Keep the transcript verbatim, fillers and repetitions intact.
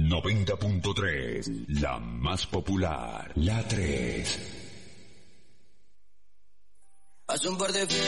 noventa punto tres, la más popular, la tres. Hace un par de